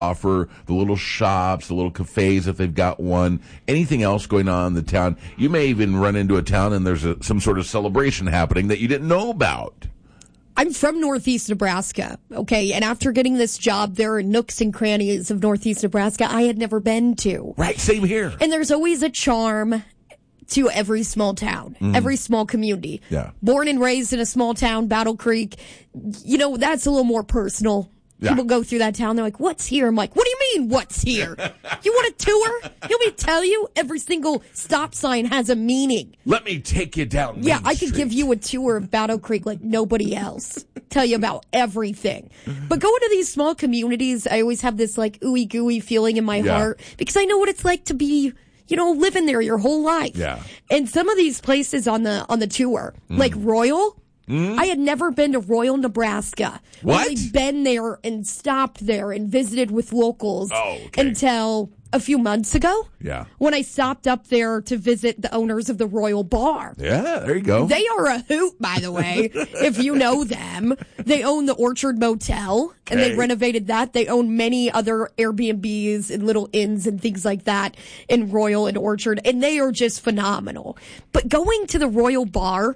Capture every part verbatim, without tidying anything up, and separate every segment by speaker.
Speaker 1: offer, the little shops, the little cafes if they've got one, anything else going on in the town. You may even run into a town and there's a, some sort of celebration happening that you didn't know about.
Speaker 2: I'm from Northeast Nebraska, okay, and after getting this job, there are nooks and crannies of Northeast Nebraska I had never been to.
Speaker 1: Right, same here.
Speaker 2: And there's always a charm to every small town, mm. every small community.
Speaker 1: Yeah.
Speaker 2: Born and raised in a small town, Battle Creek, you know, that's a little more personal. Yeah. People go through that town, they're like, what's here? I'm like, what do you mean, what's here? You want a tour? You want me to tell you? Every single stop sign has a meaning.
Speaker 1: Let me take you down Main
Speaker 2: Yeah, I
Speaker 1: Street.
Speaker 2: could give you a tour of Battle Creek like nobody else. Tell you about everything. But going to these small communities, I always have this like ooey gooey feeling in my
Speaker 1: yeah.
Speaker 2: heart because I know what it's like to be, you know, living there your whole life.
Speaker 1: Yeah.
Speaker 2: And some of these places on the on the tour, mm. like Royal, mm. I had never been to Royal, Nebraska.
Speaker 1: What?
Speaker 2: Really been there and stopped there and visited with locals
Speaker 1: oh, okay.
Speaker 2: until a few months ago.
Speaker 1: Yeah.
Speaker 2: When I stopped up there to visit the owners of the Royal Bar.
Speaker 1: Yeah, there you go.
Speaker 2: They are a hoot, by the way, if you know them. They own the Orchard Motel, and
Speaker 1: okay.
Speaker 2: they renovated that. They own many other Airbnbs and little inns and things like that in Royal and Orchard, and they are just phenomenal. But going to the Royal Bar,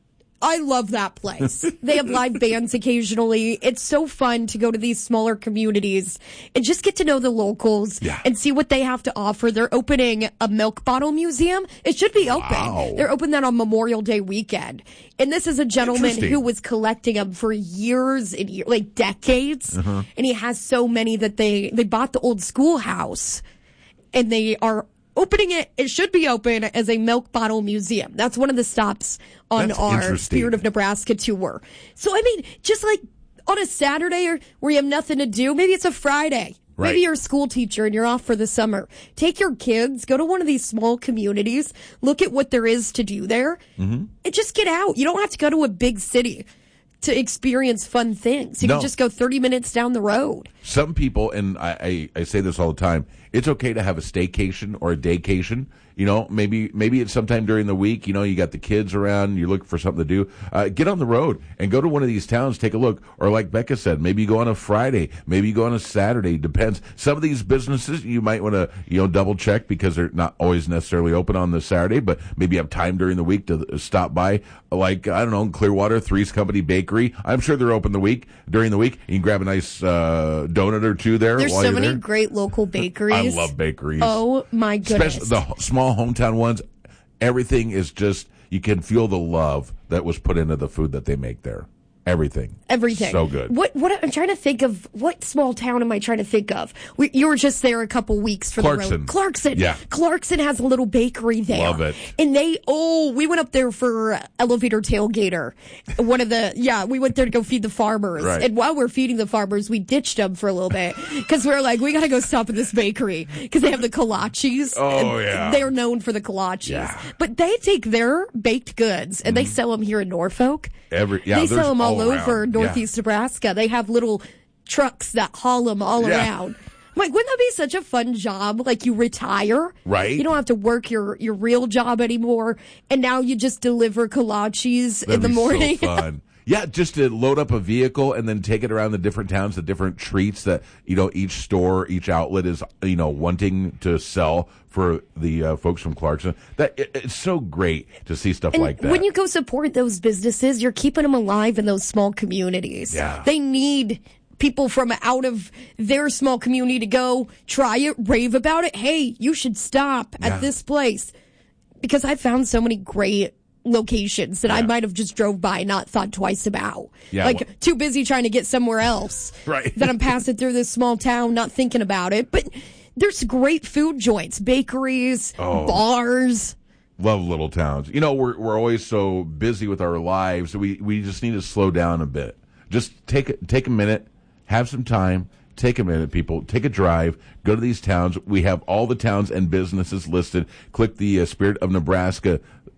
Speaker 2: I love that place. They have live bands occasionally. It's so fun to go to these smaller communities and just get to know the locals
Speaker 1: yeah.
Speaker 2: and see what they have to offer. They're opening a milk bottle museum. It should be open.
Speaker 1: Wow.
Speaker 2: They're open that on Memorial Day weekend. And this is a gentleman who was collecting them for years and years, like decades. Uh-huh. And he has so many that they, they bought the old schoolhouse and they are opening it, it should be open as a milk bottle museum. That's one of the stops on
Speaker 1: That's
Speaker 2: our Spirit of Nebraska tour. So, I mean, just like on a Saturday or where you have nothing to do, maybe it's a Friday.
Speaker 1: Right.
Speaker 2: Maybe you're a school teacher and you're off for the summer. Take your kids, go to one of these small communities, look at what there is to do there, mm-hmm. and just get out. You don't have to go to a big city to experience fun things. You
Speaker 1: no.
Speaker 2: can just go thirty minutes down the road.
Speaker 1: Some people, and I, I, I say this all the time, it's okay to have a staycation or a daycation. You know, maybe maybe it's sometime during the week. You know, you got the kids around, you're looking for something to do. Uh, get on the road and go to one of these towns, take a look. Or like Becca said, maybe you go on a Friday, maybe you go on a Saturday. Depends. Some of these businesses you might want to, you know, double check because they're not always necessarily open on the Saturday, but maybe you have time during the week to stop by. Like, I don't know, Clearwater, Three's Company Bakery. I'm sure they're open the week, during the week. You can grab a nice uh, donut or two there.
Speaker 2: There's
Speaker 1: while
Speaker 2: so
Speaker 1: you're
Speaker 2: many
Speaker 1: there.
Speaker 2: great local bakeries.
Speaker 1: I love bakeries.
Speaker 2: Oh, my goodness.
Speaker 1: Especially the small hometown ones. Everything is just, you can feel the love that was put into the food that they make there. Everything.
Speaker 2: Everything.
Speaker 1: So good.
Speaker 2: What, what, I'm trying to think of, what small town am I trying to think of? We, you were just there a couple weeks for
Speaker 1: Clarkson.
Speaker 2: the road. Clarkson.
Speaker 1: Yeah.
Speaker 2: Clarkson has a little bakery there.
Speaker 1: Love it.
Speaker 2: And they, oh, we went up there for Elevator Tailgater. One of the, yeah, we went there to go feed the farmers.
Speaker 1: Right.
Speaker 2: And while we're feeding the farmers, we ditched them for a little bit. Because we were like, we got to go stop at this bakery. Because they have the kolaches.
Speaker 1: Oh, yeah.
Speaker 2: They're known for the kolaches.
Speaker 1: Yeah.
Speaker 2: But they take their baked goods and mm. they sell them here in Norfolk.
Speaker 1: Every, yeah,
Speaker 2: they sell them all,
Speaker 1: all
Speaker 2: over
Speaker 1: around.
Speaker 2: Northeast yeah. Nebraska. They have little trucks that haul them all
Speaker 1: yeah.
Speaker 2: around. I'm like, wouldn't that be such a fun job? Like, you retire.
Speaker 1: Right.
Speaker 2: You don't have to work your, your real job anymore. And now you just deliver kolaches
Speaker 1: That'd
Speaker 2: in the
Speaker 1: be
Speaker 2: morning.
Speaker 1: So fun. Yeah, just to load up a vehicle and then take it around the different towns, the different treats that, you know, each store, each outlet is, you know, wanting to sell for the uh, folks from Clarkson. That it, it's so great to see stuff
Speaker 2: and
Speaker 1: like that.
Speaker 2: When you go support those businesses, you're keeping them alive in those small communities.
Speaker 1: Yeah.
Speaker 2: They need people from out of their small community to go try it, rave about it. Hey, you should stop at
Speaker 1: yeah.
Speaker 2: this place. Because I found so many great locations that yeah. I might have just drove by and not thought twice about.
Speaker 1: Yeah,
Speaker 2: like,
Speaker 1: well,
Speaker 2: too busy trying to get somewhere else.
Speaker 1: Right.
Speaker 2: That I'm passing through this small town, not thinking about it. But there's great food joints, bakeries,
Speaker 1: oh.
Speaker 2: bars.
Speaker 1: Love little towns. You know, we're we're always so busy with our lives. We we just need to slow down a bit. Just take a, take a minute, have some time. Take a minute, people. Take a drive. Go to these towns. We have all the towns and businesses listed. Click the uh, Spirit of Nebraska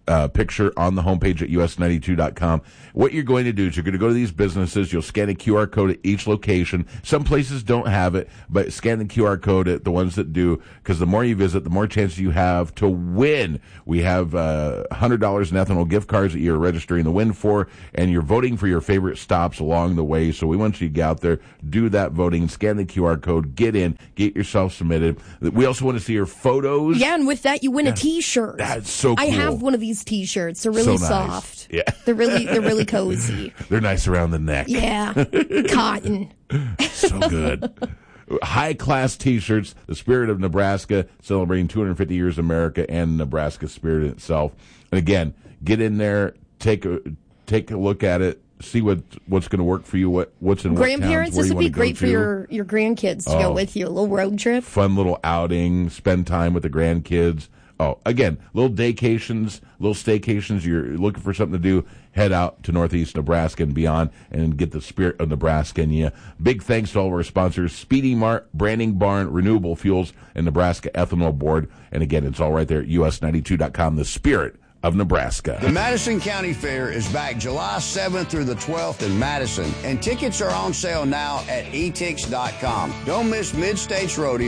Speaker 1: uh, picture on the homepage at U S ninety-two dot com. What you're going to do is you're going to go to these businesses. You'll scan a Q R code at each location. Some places don't have it, but scan the Q R code at the ones that do, because the more you visit, the more chances you have to win. We have uh, one hundred dollars in ethanol gift cards that you're registering the win for, and you're voting for your favorite stops along the way. So we want you to get out there, do that voting, scan the Q R code, get in, get yourself submitted. We also want to see your photos.
Speaker 2: Yeah, and with that, you win
Speaker 1: Yeah.
Speaker 2: a T-shirt.
Speaker 1: That's so cool.
Speaker 2: I have one of these T-shirts. They're really
Speaker 1: So nice.
Speaker 2: soft.
Speaker 1: Yeah.
Speaker 2: They're really they're really cozy.
Speaker 1: They're nice around the neck.
Speaker 2: Yeah, cotton.
Speaker 1: So good. High-class T-shirts, the spirit of Nebraska, celebrating two hundred fifty years of America and Nebraska spirit in itself. And again, get in there, take a take a look at it, see what what's going to work for you, what what's in
Speaker 2: Grandparents,
Speaker 1: what towns,
Speaker 2: this
Speaker 1: where
Speaker 2: would
Speaker 1: you
Speaker 2: be
Speaker 1: wanna
Speaker 2: great
Speaker 1: go
Speaker 2: for
Speaker 1: to.
Speaker 2: your, your grandkids to
Speaker 1: Oh.
Speaker 2: go with you. A little road trip.
Speaker 1: Fun little outing, spend time with the grandkids. Oh, again, little daycations, little staycations. You're looking for something to do, head out to Northeast Nebraska and beyond and get the spirit of Nebraska in you. Big thanks to all of our sponsors, Speedy Mart, Branding Barn, Renewable Fuels, and Nebraska Ethanol Board. And again, it's all right there at U S ninety-two dot com, the spirit of Nebraska.
Speaker 3: The Madison County Fair is back July seventh through the twelfth in Madison, and tickets are on sale now at e tix dot com. Don't miss Mid-States Rodeo.